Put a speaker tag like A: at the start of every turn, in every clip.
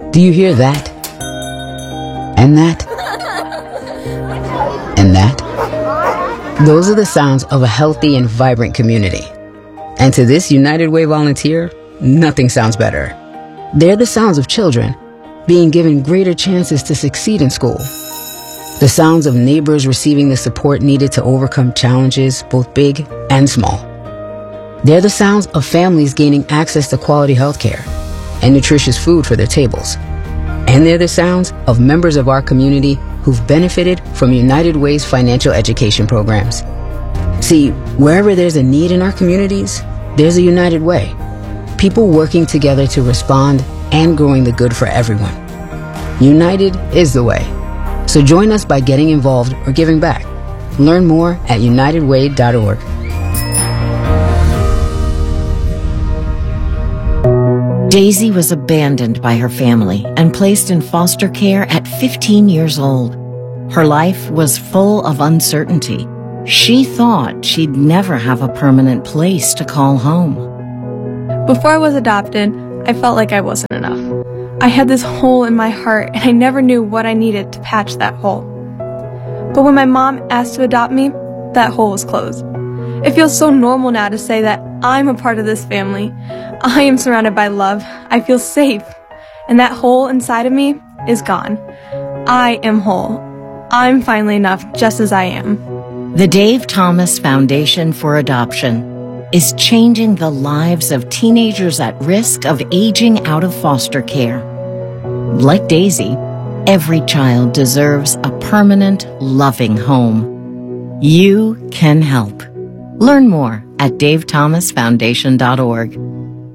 A: Do you hear that? And that? And that? Those are the sounds of a healthy and vibrant community. And to this United Way volunteer, nothing sounds better. They're the sounds of children being given greater chances to succeed in school. The sounds of neighbors receiving the support needed to overcome challenges, both big and small. They're the sounds of families gaining access to quality health care and nutritious food for their tables. And they're the sounds of members of our community who've benefited from United Way's financial education programs. See, wherever there's a need in our communities, there's a United Way. People working together to respond and growing the good for everyone. United is the way. So join us by getting involved or giving back. Learn more at unitedway.org.
B: Daisy was abandoned by her family and placed in foster care at 15 years old. Her life was full of uncertainty. She thought she'd never have a permanent place to call home.
C: Before I was adopted, I felt like I wasn't enough. I had this hole in my heart, and I never knew what I needed to patch that hole. But when my mom asked to adopt me, that hole was closed. It feels so normal now to say that I'm a part of this family. I am surrounded by love. I feel safe. And that hole inside of me is gone. I am whole. I'm finally enough just as I am.
B: The Dave Thomas Foundation for Adoption is changing the lives of teenagers at risk of aging out of foster care. Like Daisy, every child deserves a permanent, loving home. You can help. Learn more at davethomasfoundation.org.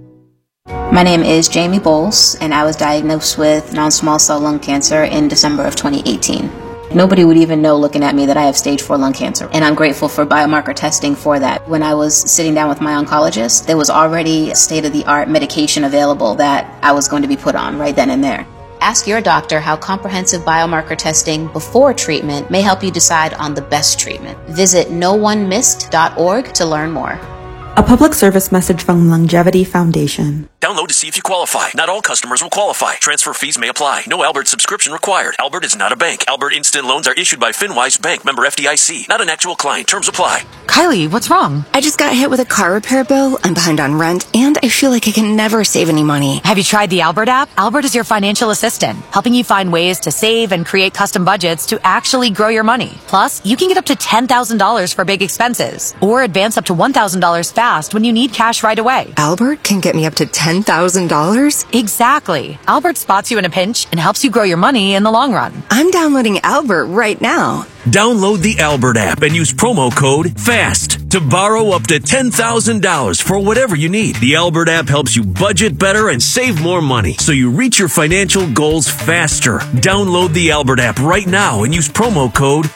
D: My name is Jamie Bowles, and I was diagnosed with non-small cell lung cancer in December of 2018. Nobody would even know looking at me that I have stage 4 lung cancer, and I'm grateful for biomarker testing for that. When I was sitting down with my oncologist, there was already state-of-the-art medication available that I was going to be put on right then and there. Ask your doctor how comprehensive biomarker testing before treatment may help you decide on the best treatment. Visit noonemissed.org to learn more.
E: A public service message from Longevity Foundation.
F: Download to see if you qualify. Not all customers will qualify. Transfer fees may apply. No Albert subscription required. Albert is not a bank. Albert Instant Loans are issued by FinWise Bank, member FDIC. Not an actual client. Terms apply.
G: Kylie, what's wrong? I just got hit with a car repair bill. I'm behind on rent, and I feel like I can never save any money.
H: Have you tried the Albert app? Albert is your financial assistant, helping you find ways to save and create custom budgets to actually grow your money. Plus, you can get up to $10,000 for big expenses, or advance up to $1,000 fast when you need cash right away.
G: Albert can get me up to $10,000?
H: Exactly. Albert spots you in a pinch and helps you grow your money in the long run.
G: I'm downloading Albert right now.
F: Download the Albert app and use promo code FAST to borrow up to $10,000 for whatever you need. The Albert app helps you budget better and save more money so you reach your financial goals faster. Download the Albert app right now and use promo code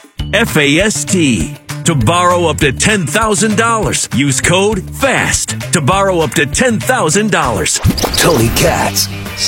F: FAST to borrow up to $10,000. Use code FAST to borrow up to $10,000.
I: Tony Katz.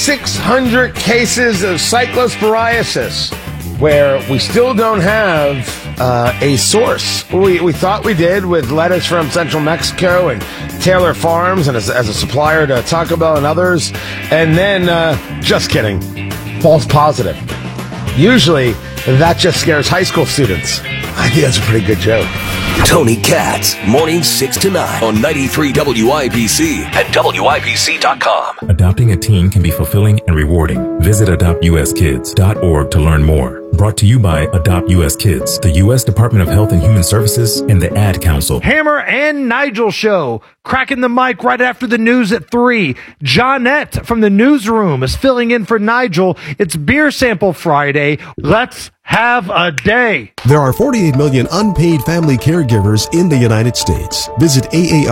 J: 600 cases of cyclosporiasis, where we still don't have a source. We thought we did with lettuce from Central Mexico and Taylor Farms and as a supplier to Taco Bell and others. And then, just kidding, false positive. Usually, that just scares high school students. I think that's a pretty good joke.
I: Tony Katz, mornings 6 to 9 on 93 WIBC at WIBC.com.
K: Adopting a teen can be fulfilling and rewarding. Visit adoptuskids.org to learn more. Brought to you by Adopt U.S. Kids, the U.S. Department of Health and Human Services, and the Ad Council.
L: Hammer and Nigel Show, cracking the mic right after the news at 3. Johnette from the newsroom is filling in for Nigel. It's Beer Sample Friday. Let's have a day.
M: There are 48 million unpaid family caregivers in the United States. Visit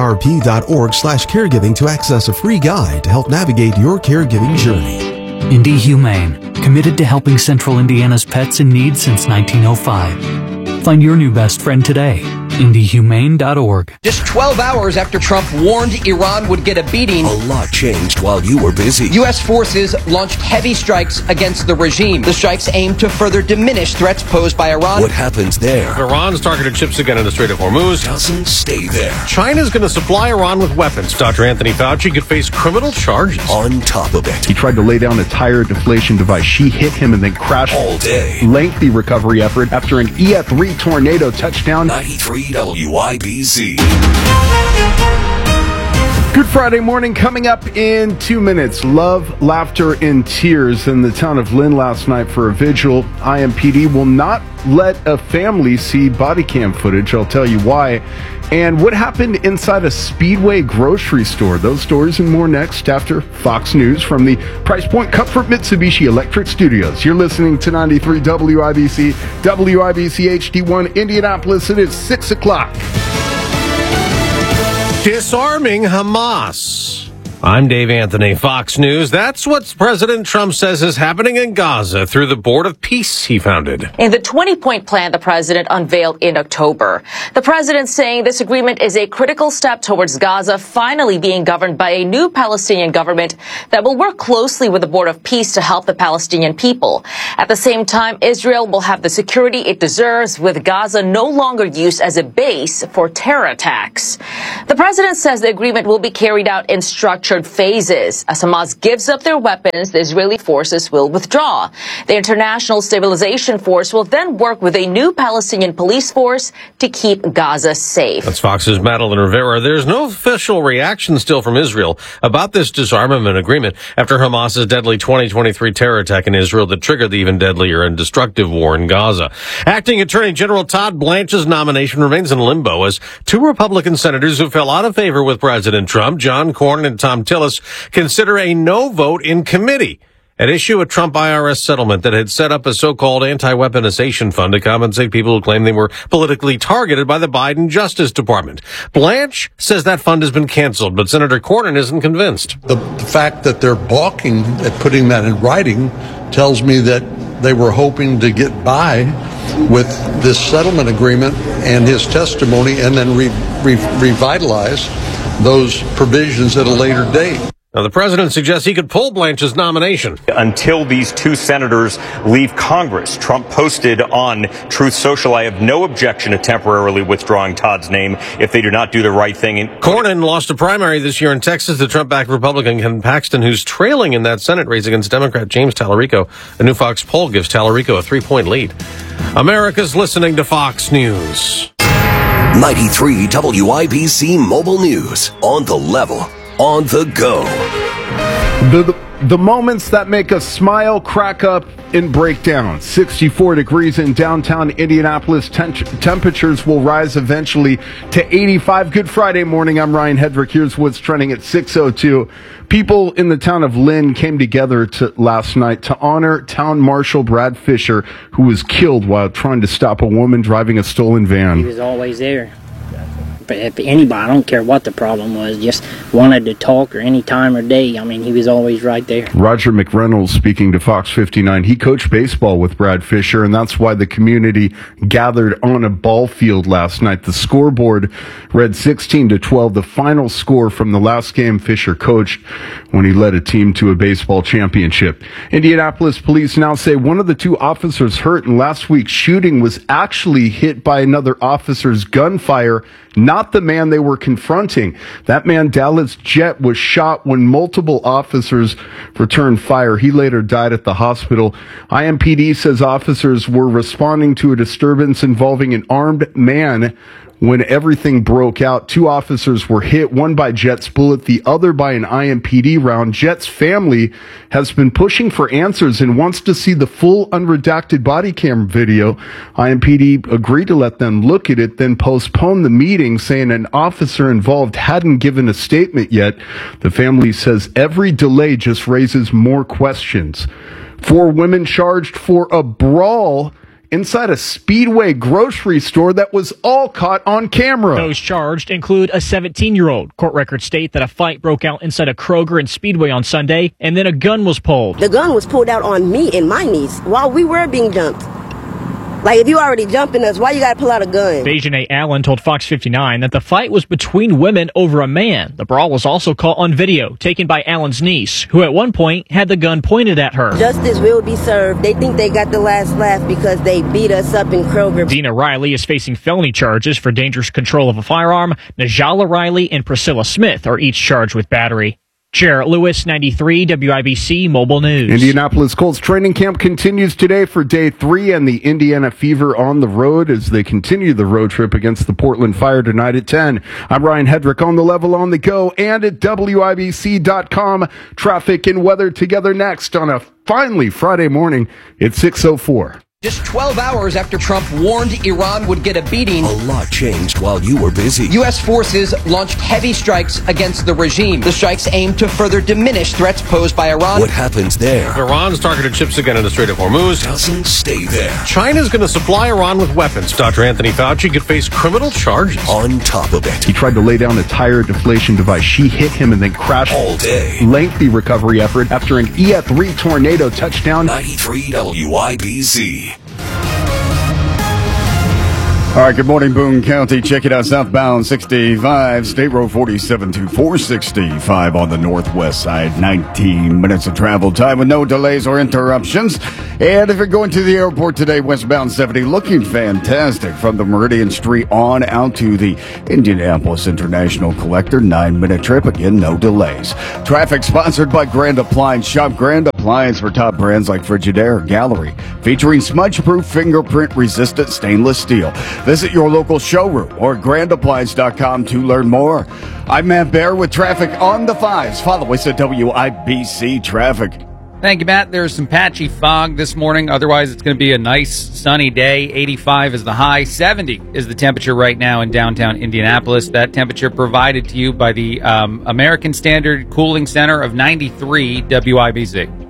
M: aarp.org/caregiving to access a free guide to help navigate your caregiving journey.
N: Indie Humane, committed to helping Central Indiana's pets in need since 1905. Find your new best friend today. IndyHumane.org.
O: Just 12 hours after Trump warned Iran would get a beating,
I: A lot changed while you were busy.
O: U.S. forces launched heavy strikes against the regime. The strikes aim to further diminish threats posed by Iran.
I: What happens there
P: Iran's targeted ships again in the Strait of Hormuz.
I: doesn't stay there.
P: China's going to supply Iran with weapons. Dr. Anthony Fauci could face criminal charges.
I: On top of it,
Q: He tried to lay down a tire deflation device. She hit him and then crashed.
I: all day.
Q: Lengthy recovery effort after an EF3 tornado touchdown.
I: 93 WIBC.
Q: Good Friday morning coming up in 2 minutes. Love, laughter, and tears in the town of Lynn last night for a vigil. IMPD will not let a family see body cam footage. I'll tell you why. And what happened inside a Speedway grocery store. Those stories and more next after Fox News from the Price Point Comfort Mitsubishi Electric Studios. You're listening to 93 WIBC, WIBC HD1 Indianapolis. It is 6 o'clock.
P: Disarming Hamas. I'm Dave Anthony, Fox News. That's what President Trump says is happening in Gaza through the Board of Peace he founded.
R: In the 20-point plan the president unveiled in October, the president saying this agreement is a critical step towards Gaza finally being governed by a new Palestinian government that will work closely with the Board of Peace to help the Palestinian people. At the same time, Israel will have the security it deserves, with Gaza no longer used as a base for terror attacks. The president says the agreement will be carried out in structured phases. As Hamas gives up their weapons, the Israeli forces will withdraw. The International Stabilization Force will then work with a new Palestinian police force to keep Gaza safe.
P: That's Fox's Madeline Rivera. There's no official reaction still from Israel about this disarmament agreement after Hamas's deadly 2023 terror attack in Israel that triggered the even deadlier and destructive war in Gaza. Acting Attorney General Todd Blanche's nomination remains in limbo as two Republican senators who fell out of favor with President Trump, John Cornyn and Tom Tillis, consider a no vote in committee. At issue, a Trump IRS settlement that had set up a so-called anti-weaponization fund to compensate people who claim they were politically targeted by the Biden Justice Department. Blanche says that fund has been canceled, but Senator Cornyn isn't convinced.
S: The fact that they're balking at putting that in writing tells me that they were hoping to get by with this settlement agreement and his testimony and then revitalize those provisions at a later date.
P: Now, the president suggests he could pull Blanche's nomination.
T: Until these two senators leave Congress. Trump posted on Truth Social, I have no objection to temporarily withdrawing Todd's name if they do not do the right thing.
P: Cornyn lost a primary this year in Texas to Trump-backed Republican Ken Paxton, who's trailing in that Senate race against Democrat James Tallarico. A new Fox poll gives Tallarico a 3-point lead. America's listening to Fox News.
I: 93 WIBC Mobile News. On the level. On the go.
Q: The moments that make us smile, crack up, and break down. 64 degrees in downtown Indianapolis. Temperatures will rise eventually to 85. Good Friday morning. I'm Ryan Hedrick. Here's what's trending at 6:02. People in the town of Lynn came together last night to honor Town Marshal Brad Fisher, who was killed while trying to stop a woman driving a stolen van.
U: He was always there. If anybody, I don't care what the problem was, just wanted to talk or any time or day, I mean, he was always right there.
Q: Roger McReynolds speaking to Fox 59. He coached baseball with Brad Fisher, and that's why the community gathered on a ball field last night. The scoreboard read 16-12, the final score from the last game Fisher coached when he led a team to a baseball championship. Indianapolis police now say one of the two officers hurt in last week's shooting was actually hit by another officer's gunfire, not the man they were confronting. That man, Dallas Jett, was shot when multiple officers returned fire. He later died at the hospital. IMPD says officers were responding to a disturbance involving an armed man when everything broke out. Two officers were hit, one by Jett's bullet, the other by an IMPD round. Jett's family has been pushing for answers and wants to see the full unredacted body cam video. IMPD agreed to let them look at it, then postponed the meeting, saying an officer involved hadn't given a statement yet. The family says every delay just raises more questions. 4 women charged for a brawl inside a Speedway grocery store that was all caught on camera.
V: Those charged include a 17-year-old. Court records state that a fight broke out inside a Kroger and Speedway on Sunday, and then a gun was pulled.
W: The gun was pulled out on me and my niece while we were being dumped.
A: Like, if you already jumping us, why you gotta pull out a gun?
V: Dejanay Allen told Fox 59 that the fight was between women over a man. The brawl was also caught on video, taken by Allen's niece, who at one point had the gun pointed at her.
A: Justice will be served. They think they got the last laugh because they beat us up in Kroger.
V: Dina Riley is facing felony charges for dangerous control of a firearm. Najala Riley and Priscilla Smith are each charged with battery. Jarrett Lewis, 93 WIBC Mobile News.
Q: Indianapolis Colts training camp continues today for day 3, and the Indiana Fever on the road as they continue the road trip against the Portland Fire tonight at 10. I'm Ryan Hedrick on the level on the go and at WIBC.com. Traffic and weather together next on a finally Friday morning at 6:04.
O: Just 12 hours after Trump warned Iran would get a beating,
I: A lot changed while you were busy.
O: U.S. forces launched heavy strikes against the regime. The strikes aimed to further diminish threats posed by Iran.
I: What happens there?
P: Iran's targeted ships again in the Strait of Hormuz.
I: Doesn't stay there.
P: China's going to supply Iran with weapons. Dr. Anthony Fauci could face criminal charges.
I: On top of it,
Q: He tried to lay down a tire deflation device. She hit him and then crashed.
I: all day.
Q: Lengthy recovery effort after an EF3 tornado touchdown.
I: 93 WIBC.
C: All right, good morning, Boone County. Check it out, southbound 65, State Road 47 to 465 on the northwest side. 19 minutes of travel time with no delays or interruptions. And if you're going to the airport today, westbound 70, looking fantastic from the Meridian Street on out to the Indianapolis International Collector. 9-minute trip, again, no delays. Traffic sponsored by Grand Appliance. Shop Grand Appliance for top brands like Frigidaire Gallery, featuring smudge-proof, fingerprint-resistant stainless steel. Visit your local showroom or grandappliance.com to learn more. I'm Matt Bear with traffic on the 5s. Follow us at WIBC Traffic.
W: Thank you, Matt. There's some patchy fog this morning. Otherwise, it's going to be a nice sunny day. 85 is the high. 70 is the temperature right now in downtown Indianapolis. That temperature provided to you by the American Standard Cooling Center of 93 WIBC.